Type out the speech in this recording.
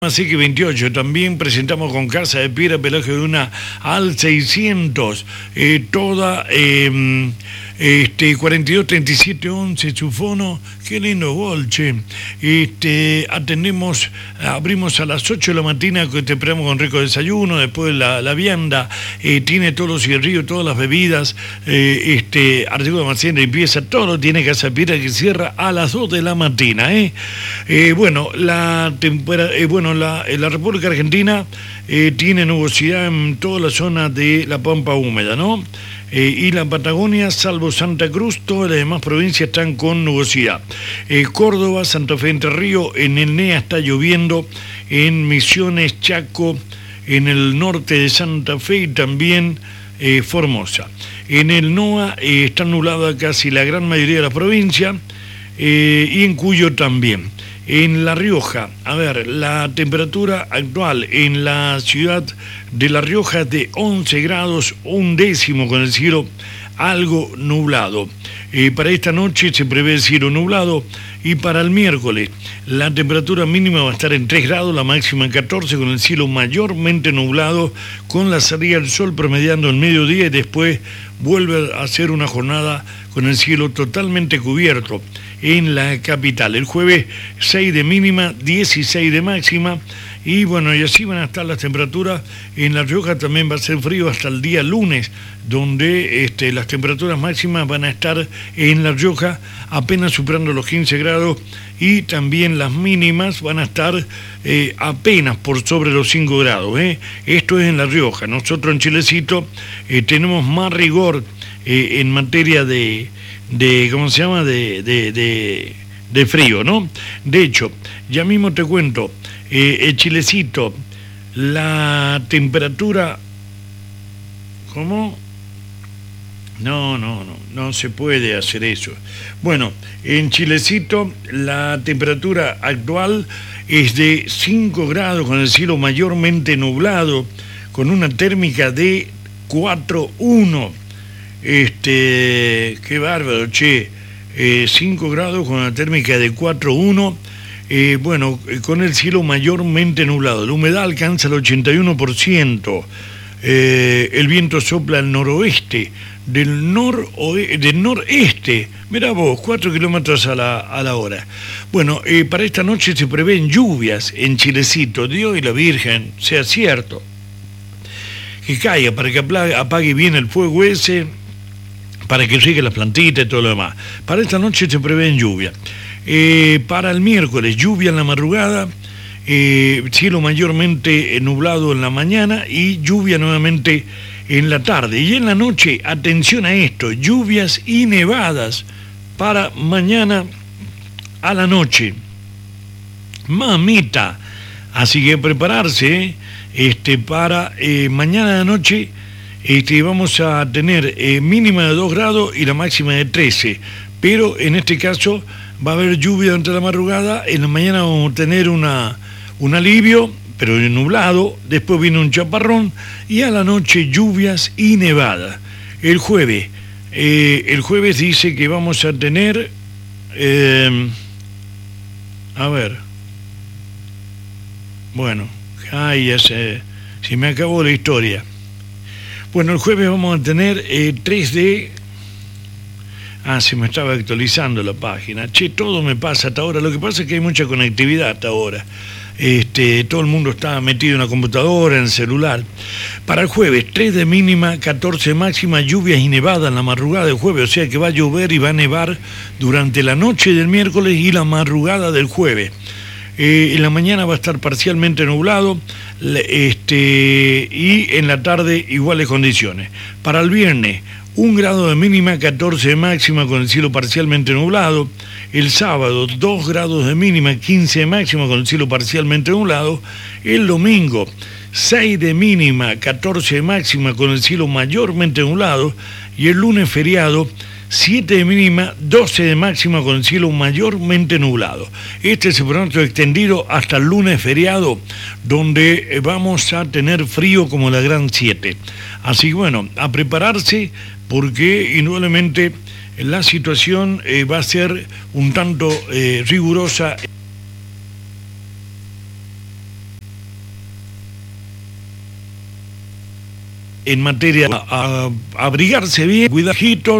Así que 28, también presentamos con Casa de Piedra Pelaje de una al 600, toda 42 37 11 Chufono, qué lindo gol, che. Abrimos a las 8 de la mañana, que te esperamos con rico desayuno, después la vianda, tiene todos los cigarrillos, todas las bebidas, artículos de almacén, limpieza, todo tiene Casa de Piedra, que cierra a las 2 de la mañana, la República Argentina tiene nubosidad en toda la zona de la Pampa Húmeda, ¿no? Y la Patagonia, salvo Santa Cruz, todas las demás provincias están con nubosidad. Córdoba, Santa Fe, Entre Ríos, en el NEA está lloviendo, en Misiones, Chaco, en el norte de Santa Fe y también Formosa. En el NOA está nublada casi la gran mayoría de la provincia y en Cuyo también. En La Rioja, la temperatura actual en la ciudad de La Rioja es de 11 grados, 1/10 con el cielo algo nublado. Para esta noche se prevé el cielo nublado y para el miércoles la temperatura mínima va a estar en 3 grados, la máxima en 14 con el cielo mayormente nublado, con la salida del sol promediando el mediodía y después vuelve a ser una jornada con el cielo totalmente cubierto en la capital. El jueves 6 de mínima, 16 de máxima y bueno, y así van a estar las temperaturas. En La Rioja también va a ser frío hasta el día lunes, donde las temperaturas máximas van a estar en La Rioja apenas superando los 15 grados y también las mínimas van a estar apenas por sobre los 5 grados. Esto es en La Rioja. Nosotros en Chilecito tenemos más rigor en materia de frío, ¿no? De hecho, ya mismo te cuento, Chilecito, la temperatura, ¿cómo? No se puede hacer eso. Bueno, en Chilecito la temperatura actual es de 5 grados con el cielo mayormente nublado, con una térmica de 4,1. Qué bárbaro, che. 5 grados con una térmica de 4,1. Con el cielo mayormente nublado. La humedad alcanza el 81%. El viento sopla al noroeste, del noreste. Mirá vos, 4 kilómetros a la hora. Bueno, para esta noche se prevén lluvias en Chilecito. Dios y la Virgen, sea cierto. Que caiga para que apague bien el fuego ese, para que riegue las plantitas y todo lo demás. Para esta noche se prevén lluvia. Para el miércoles, lluvia en la madrugada, cielo mayormente nublado en la mañana y lluvia nuevamente en la tarde. Y en la noche, atención a esto, lluvias y nevadas para mañana a la noche. Mamita, así que prepararse, para mañana a la noche. Vamos a tener mínima de 2 grados y la máxima de 13, pero en este caso va a haber lluvia durante la madrugada, en la mañana vamos a tener un alivio, pero nublado, después viene un chaparrón y a la noche lluvias y nevada. El jueves dice que vamos a tener, se me acabó la historia. Bueno, el jueves vamos a tener 3D. Se me estaba actualizando la página. Che, todo me pasa hasta ahora. Lo que pasa es que hay mucha conectividad hasta ahora. Todo el mundo está metido en la computadora, en el celular. Para el jueves, 3 de mínima, 14 de máxima, lluvias y nevadas en la madrugada del jueves. O sea que va a llover y va a nevar durante la noche del miércoles y la madrugada del jueves. En la mañana va a estar parcialmente nublado y en la tarde iguales condiciones. Para el viernes, 1 grado de mínima, 14 de máxima con el cielo parcialmente nublado. El sábado, 2 grados de mínima, 15 de máxima con el cielo parcialmente nublado. El domingo, 6 de mínima, 14 de máxima con el cielo mayormente nublado. Y el lunes feriado, 7 de mínima, 12 de máxima con el cielo mayormente nublado. Este es el pronóstico extendido hasta el lunes feriado, donde vamos a tener frío como la gran 7. Así que bueno, a prepararse porque indudablemente la situación va a ser un tanto rigurosa. en materia a abrigarse bien, cuidajito,